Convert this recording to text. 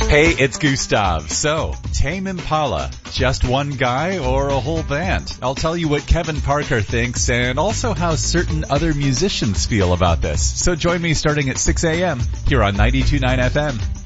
Hey, it's Gustav. So, Tame Impala, just one guy or a whole band? I'll tell you what Kevin Parker thinks and also how certain other musicians feel about this. So join me starting at 6 a.m. here on 92.9 FM.